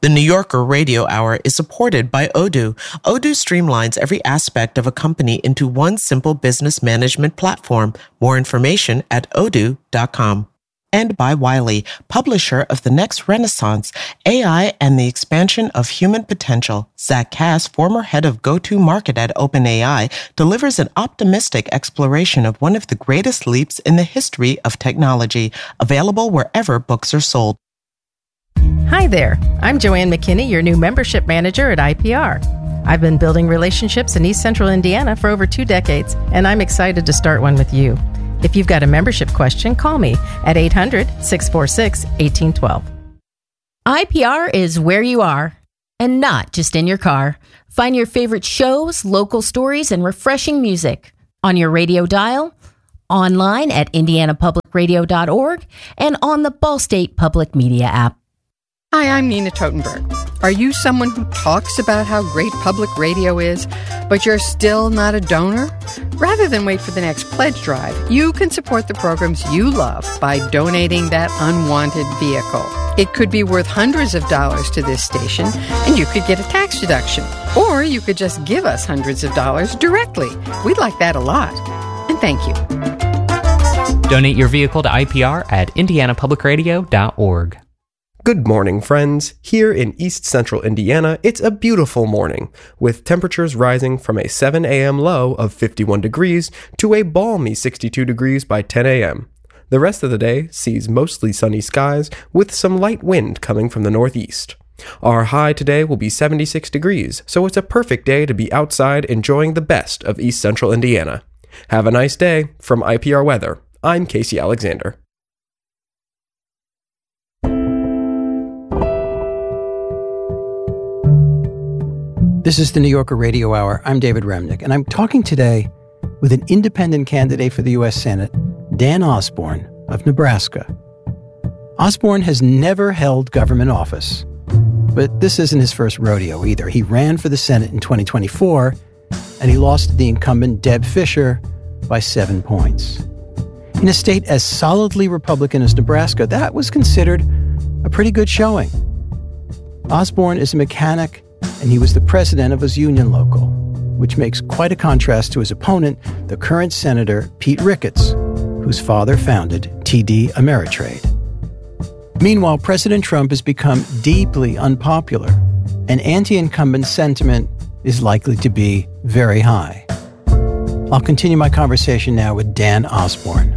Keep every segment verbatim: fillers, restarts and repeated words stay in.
The New Yorker Radio Hour is supported by Odoo. Odoo streamlines every aspect of a company into one simple business management platform. More information at odoo dot com. And by Wiley, publisher of The Next Renaissance, A I and the Expansion of Human Potential. Zach Cass, former head of go-to-market at OpenAI, delivers an optimistic exploration of one of the greatest leaps in the history of technology, available wherever books are sold. Hi there, I'm Joanne McKinney, your new membership manager at I P R. I've been building relationships in East Central Indiana for over two decades, and I'm excited to start one with you. If you've got a membership question, call me at eight hundred, six four six, one eight one two. I P R is where you are, and not just in your car. Find your favorite shows, local stories, and refreshing music on your radio dial, online at indiana public radio dot org, and on the Ball State Public Media app. Hi, I'm Nina Totenberg. Are you someone who talks about how great public radio is, but you're still not a donor? Rather than wait for the next pledge drive, you can support the programs you love by donating that unwanted vehicle. It could be worth hundreds of dollars to this station, and you could get a tax deduction. Or you could just give us hundreds of dollars directly. We'd like that a lot. And thank you. Donate your vehicle to I P R at indiana public radio dot org. Good morning, friends. Here in East Central Indiana, it's a beautiful morning, with temperatures rising from a seven a.m. low of fifty-one degrees to a balmy sixty-two degrees by ten a.m. The rest of the day sees mostly sunny skies with some light wind coming from the northeast. Our high today will be seventy-six degrees, so it's a perfect day to be outside enjoying the best of East Central Indiana. Have a nice day. From I P R Weather, I'm Casey Alexander. This is the New Yorker Radio Hour. I'm David Remnick, and I'm talking today with an independent candidate for the U S Senate, Dan Osborne of Nebraska. Osborne has never held government office, but this isn't his first rodeo either. He ran for the Senate in twenty twenty-four, and he lost to the incumbent Deb Fischer by seven points. In a state as solidly Republican as Nebraska, that was considered a pretty good showing. Osborne is a mechanic, and he was the president of his union local, which makes quite a contrast to his opponent, the current Senator Pete Ricketts, whose father founded T D Ameritrade. Meanwhile, President Trump has become deeply unpopular, and anti-incumbent sentiment is likely to be very high. I'll continue my conversation now with Dan Osborne.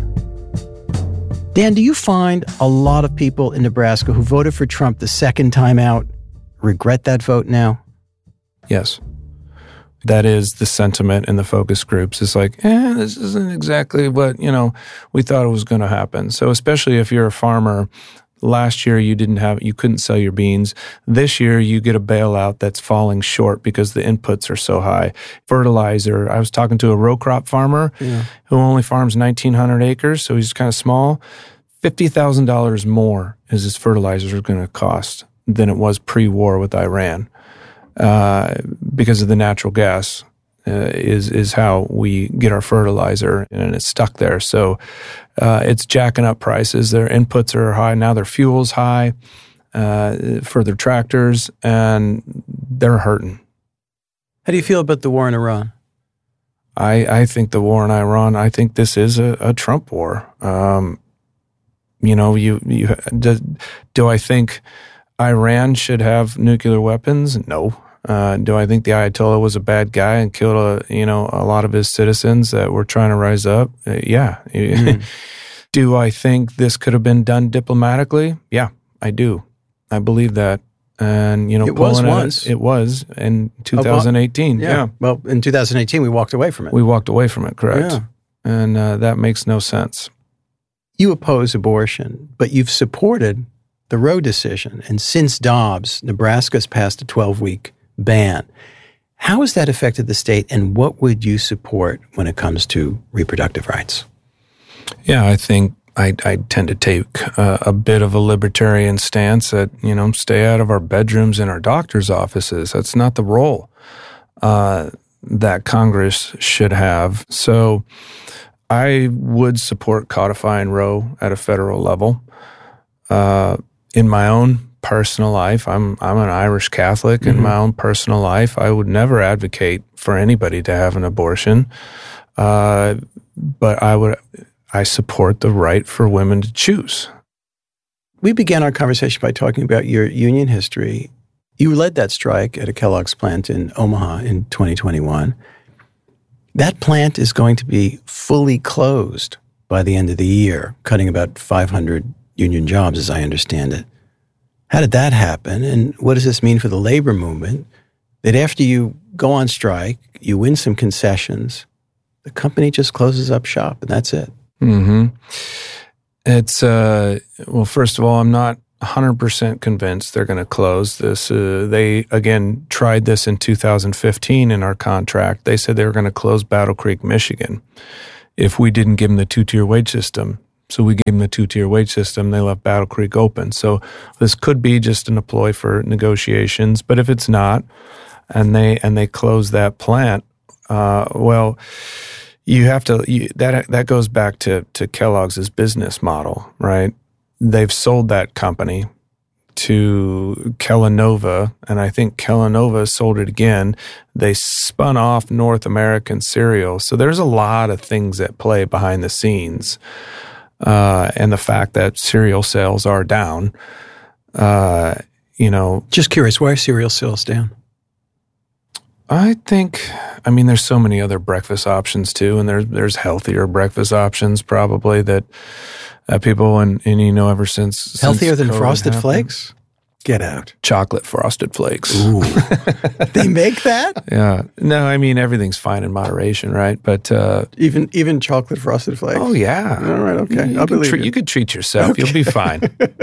Dan, do you find a lot of people in Nebraska who voted for Trump the second time out regret that vote now? Yes. That is the sentiment in the focus groups. It's like, eh, this isn't exactly what, you know, we thought it was going to happen. So especially if you're a farmer, last year you didn't have, you couldn't sell your beans. This year you get a bailout that's falling short because the inputs are so high. Fertilizer. I was talking to a row crop farmer yeah. who only farms nineteen hundred acres, so he's kind of small. fifty thousand dollars more is his fertilizers are going to cost than it was pre-war with Iran. Uh, because of the natural gas uh, is is how we get our fertilizer, and it's stuck there. So uh, it's jacking up prices. Their inputs are high. Now their fuel's high uh, for their tractors, and they're hurting. How do you feel about the war in Iran? I, I think the war in Iran, I think this is a, a Trump war. Um, you know, you, you do, do I think Iran should have nuclear weapons? No. Uh, do I think the Ayatollah was a bad guy and killed a, you know, a lot of his citizens that were trying to rise up? Uh, yeah. Mm. Do I think this could have been done diplomatically? Yeah, I do. I believe that. And, you know, it was once. It, it was in two thousand eighteen. Yeah. yeah. Well, in two thousand eighteen, we walked away from it. We walked away from it, correct. Yeah. And uh, that makes no sense. You oppose abortion, but you've supported the Roe decision. And since Dobbs, Nebraska's passed a twelve-week ban. How has that affected the state, and what would you support when it comes to reproductive rights? Yeah, I think I, I tend to take a, a bit of a libertarian stance that, you know, stay out of our bedrooms and our doctor's offices. That's not the role uh, that Congress should have. So I would support codifying Roe at a federal level. Uh, in my own personal life, I'm I'm an Irish Catholic. Mm-hmm. In my own personal life, I would never advocate for anybody to have an abortion. Uh, but I would, I support the right for women to choose. We began our conversation by talking about your union history. You led that strike at a Kellogg's plant in Omaha in twenty twenty-one. That plant is going to be fully closed by the end of the year, cutting about five hundred union jobs, as I understand it. How did that happen? And what does this mean for the labor movement? That after you go on strike, you win some concessions, the company just closes up shop and that's it. Mm-hmm. It's, uh, well, first of all, I'm not one hundred percent convinced they're going to close this. Uh, they, again, tried this in two thousand fifteen in our contract. They said they were going to close Battle Creek, Michigan, if we didn't give them the two-tier wage system. So we gave them the two-tier wage system. They left Battle Creek open. So this could be just an ploy for negotiations. But if it's not, and they and they close that plant, uh, well, you have to. You, that that goes back to to Kellogg's business model, right? They've sold that company to Kellanova, and I think Kellanova sold it again. They spun off North American Cereal. So there's a lot of things at play behind the scenes. Uh, and the fact that cereal sales are down, uh, you know. Just curious, why are cereal sales down? I think, I mean, there's so many other breakfast options too, and there's there's healthier breakfast options probably that uh, people, and, and you know, ever since. Healthier since than COVID Frosted happened, Flakes? Get out. Chocolate Frosted Flakes. Ooh. They make that? Yeah. No, I mean, everything's fine in moderation, right? But uh, even even chocolate Frosted Flakes? Oh, yeah. All right, okay. You, I'll can believe treat, you. you could treat yourself. Okay. You'll be fine.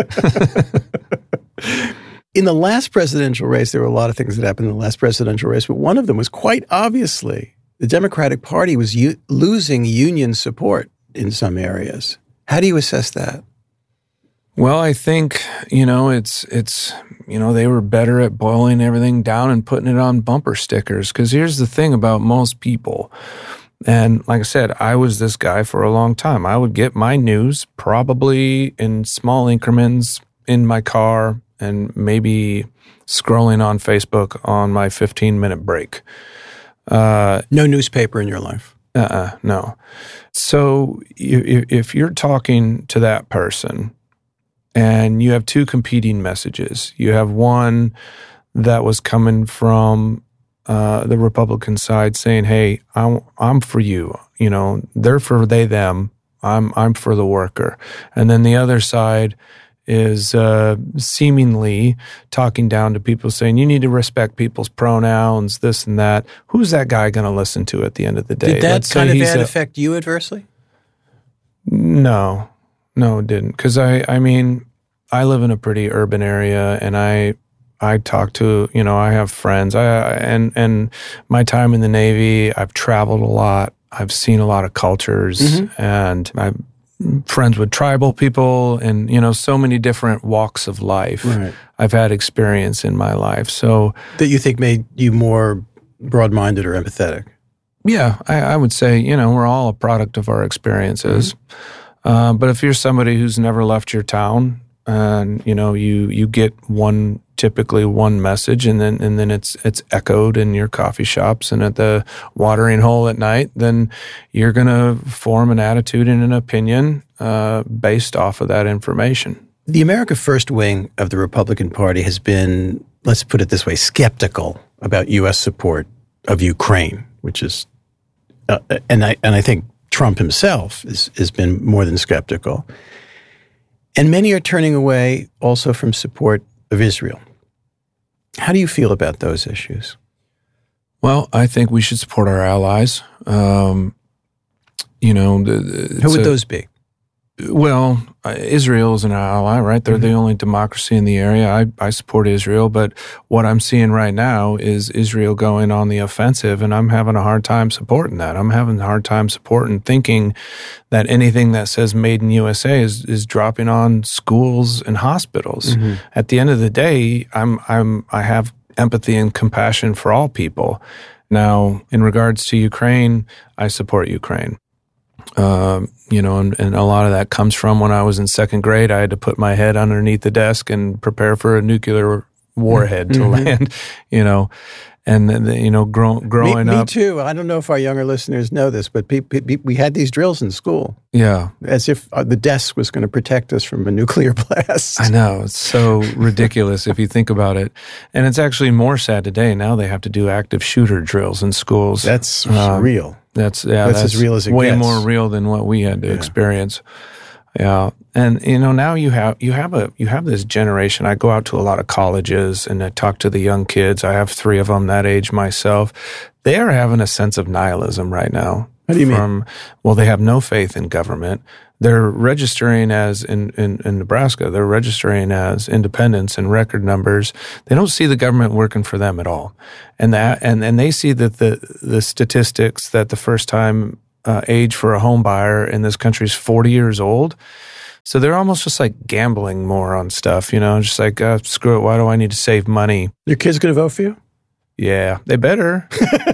In the last presidential race, there were a lot of things that happened in the last presidential race, but one of them was quite obviously the Democratic Party was u- losing union support in some areas. How do you assess that? Well, I think, you know, it's, it's, you know, they were better at boiling everything down and putting it on bumper stickers. Because here's the thing about most people. And like I said, I was this guy for a long time. I would get my news probably in small increments in my car and maybe scrolling on Facebook on my fifteen minute break. Uh, no newspaper in your life? Uh-uh, no. So if, if you're talking to that person, and you have two competing messages. You have one that was coming from uh, the Republican side saying, hey, I'm, I'm for you. You know, they're for they, them. I'm I'm for the worker. And then the other side is uh, seemingly talking down to people saying, you need to respect people's pronouns, this and that. Who's that guy going to listen to at the end of the day? Did that Let's kind of ad a, affect you adversely? No. No, it didn't. Because I, I mean, I live in a pretty urban area, and I, I talk to, you know, I have friends. I and and my time in the Navy, I've traveled a lot. I've seen a lot of cultures, mm-hmm. and I'm friends with tribal people, and you know, so many different walks of life. Right. I've had experience in my life, so that you think made you more broad-minded or empathetic. Yeah, I, I would say, you know, we're all a product of our experiences. Mm-hmm. Uh, but if you're somebody who's never left your town, and you know, you you get one typically one message, and then and then it's it's echoed in your coffee shops and at the watering hole at night, then you're going to form an attitude and an opinion uh, based off of that information. The America First wing of the Republican Party has been, let's put it this way, skeptical about U S support of Ukraine, which is, uh, and I and I think Trump himself is, has been more than skeptical. And many are turning away also from support of Israel. How do you feel about those issues? Well, I think we should support our allies. Um, you know, the, who would a, those be? Well, uh, Israel is an ally, right? They're mm-hmm. the only democracy in the area. I, I support Israel, but what I'm seeing right now is Israel going on the offensive, and I'm having a hard time supporting that. I'm having a hard time supporting thinking that anything that says made in U S A is, is dropping on schools and hospitals. Mm-hmm. At the end of the day, I'm I'm I have empathy and compassion for all people. Now, in regards to Ukraine, I support Ukraine. Um, you know, and, and a lot of that comes from when I was in second grade. I had to put my head underneath the desk and prepare for a nuclear warhead mm-hmm. to land, you know. And, then, you know, grow, growing me, me up. Me too. I don't know if our younger listeners know this, but pe- pe- we had these drills in school. Yeah. As if the desk was going to protect us from a nuclear blast. I know. It's so ridiculous if you think about it. And it's actually more sad today. Now they have to do active shooter drills in schools. That's um, real. That's, yeah, that's, that's as real as it way gets. more real than what we had to yeah. experience. Yeah. And, you know, now you have, you have a, you have this generation. I go out to a lot of colleges and I talk to the young kids. I have three of them that age myself. They are having a sense of nihilism right now. What do you from, mean? Well, they have no faith in government. They're registering as in, in, in Nebraska, they're registering as independents in record numbers. They don't see the government working for them at all. And that, and, and they see that the, the statistics that the first time Uh, age for a home buyer in this country is forty years old. So they're almost just like gambling more on stuff, you know, just like, uh, screw it, why do I need to save money? Your kids going to vote for you? Yeah, they better.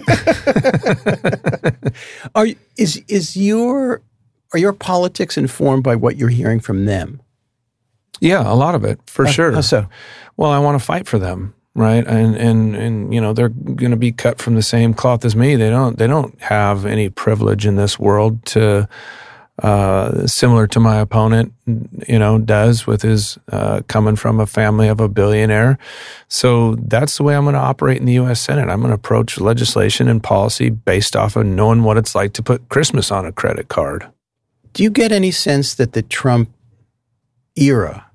Are is is your are your politics informed by what you're hearing from them? Yeah, a lot of it, for how, sure. How so? Well, I want to fight for them. Right. And, and, and, you know, they're going to be cut from the same cloth as me. They don't, they don't have any privilege in this world to, uh, similar to my opponent, you know, does with his, uh, coming from a family of a billionaire. So that's the way I'm going to operate in the U S Senate. I'm going to approach legislation and policy based off of knowing what it's like to put Christmas on a credit card. Do you get any sense that the Trump era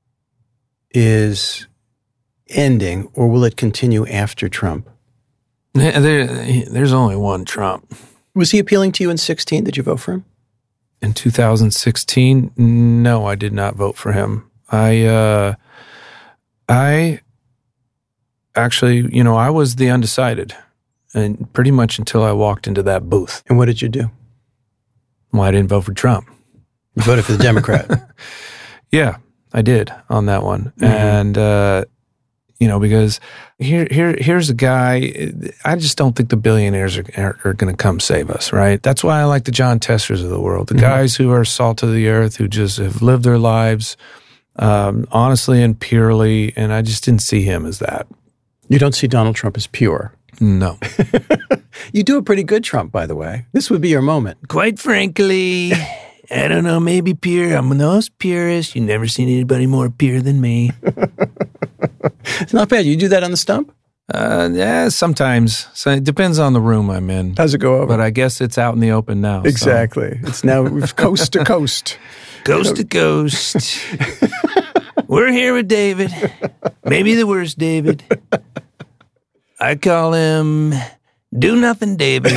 is ending, or will it continue after Trump? There, there's only one Trump. Was he appealing to you in sixteen? Did you vote for him? In two thousand sixteen, no, I did not vote for him. I, uh, I actually, you know, I was the undecided, and pretty much until I walked into that booth. And what did you do? Well, I didn't vote for Trump. You voted for the Democrat. Yeah, I did on that one, mm-hmm. and. uh You know, because here, here, here's a guy. I just don't think the billionaires are, are, are going to come save us, right? That's why I like the John Testers of the world, the mm-hmm. guys who are salt of the earth, who just have lived their lives um, honestly and purely. And I just didn't see him as that. You don't see Donald Trump as pure? No. You do a pretty good Trump, by the way. This would be your moment. Quite frankly, I don't know, maybe pure. I'm the most purest. You've never seen anybody more pure than me. It's not bad. You do that on the stump? Uh, yeah, sometimes. So it depends on the room I'm in. How's it go over? But I guess it's out in the open now. Exactly. So. It's now coast to coast. Coast to coast. We're here with David. Maybe the worst David. I call him Do Nothing David.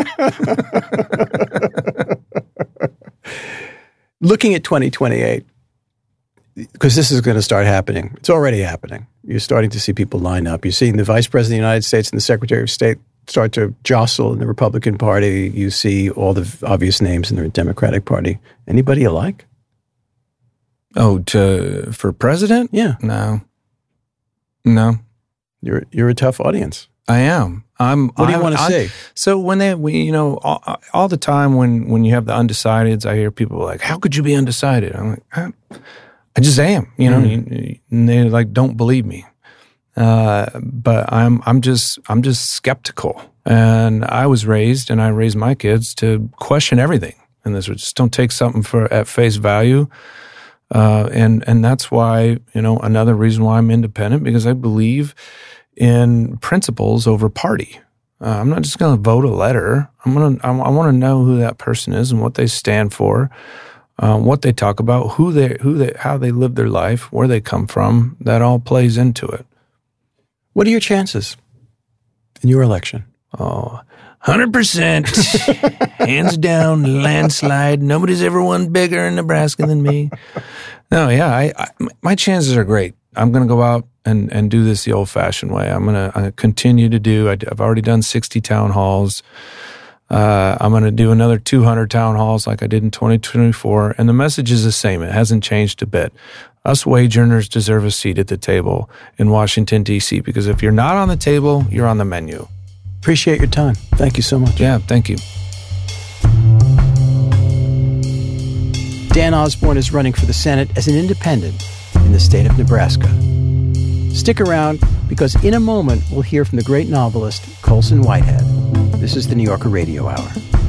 Looking at twenty twenty-eight, because this is going to start happening. It's already happening. You're starting to see people line up. You're seeing the Vice President of the United States and the Secretary of State start to jostle in the Republican Party. You see all the obvious names in the Democratic Party. Anybody you like? Oh, to for president? Yeah. No. No. You're you're a tough audience. I am. I'm. What do you I'm, want to I'm, say? So when they, we, you know, all, all the time when when you have the undecideds, I hear people like, "How could you be undecided?" I'm like, I, I just am. You know, mm. and they like don't believe me. Uh, but I'm I'm just I'm just skeptical. And I was raised, and I raised my kids to question everything. And this was just don't take something for at face value. Uh, and and that's why, you know, another reason why I'm independent, because I believe in principles over party. Uh, I'm not just going to vote a letter. I'm going to. I, I want to know who that person is and what they stand for, uh, what they talk about, who they, who they, how they live their life, where they come from. That all plays into it. What are your chances in your election? Oh, one hundred percent, hands down, landslide. Nobody's ever won bigger in Nebraska than me. No, yeah, I, I my chances are great. I'm going to go out and, and do this the old-fashioned way. I'm going to continue to do, I, I've already done sixty town halls. Uh, I'm going to do another two hundred town halls like I did in twenty twenty-four. And the message is the same. It hasn't changed a bit. Us wage earners deserve a seat at the table in Washington, D C, because if you're not on the table, you're on the menu. Appreciate your time. Thank you so much. Yeah, thank you. Dan Osborne is running for the Senate as an independent in the state of Nebraska. Stick around, because in a moment we'll hear from the great novelist Colson Whitehead. This is the New Yorker Radio Hour.